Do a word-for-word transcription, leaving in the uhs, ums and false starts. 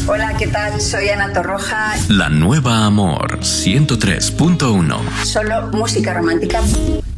Hola, ¿qué tal? Soy Ana Torroja. La Nueva Amor ciento tres punto uno. Solo música romántica.